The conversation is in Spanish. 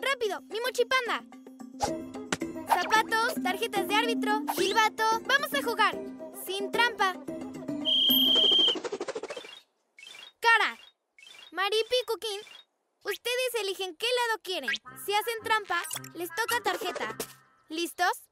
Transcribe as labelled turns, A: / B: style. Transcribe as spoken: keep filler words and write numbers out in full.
A: ¡Rápido! ¡Mi mochipanda! Zapatos, tarjetas de árbitro, silbato. ¡Vamos a jugar! Sin trampa. Cara. Maripi y Cuquín, ustedes eligen qué lado quieren. Si hacen trampa, les toca tarjeta. ¿Listos?